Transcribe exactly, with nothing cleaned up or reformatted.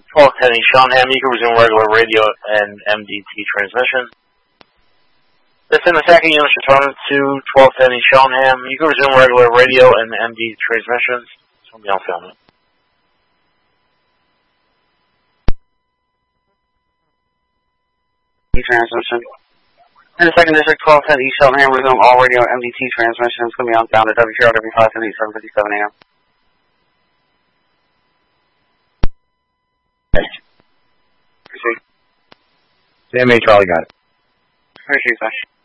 twelve ten East Shellingham, you can resume regular radio and M D T transmission. This in the second unit return to twelve ten East Shellingham, you can resume regular radio and M D T transmissions. It's going to be on film. Transmission. In the second district, twelve ten East Shellingham, resume all radio and M D T transmissions. It's going to be on sound at W zero W five ten eight seven fifty-seven A M. C M A Charlie got it. Appreciate that.